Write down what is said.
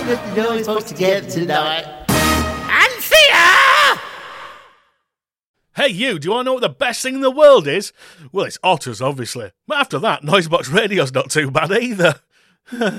got the noise folks together tonight. Anthea! Hey you, do you want to know what the best thing in the world is? Well, it's otters, obviously. But after that, Noisebox Radio's not too bad either.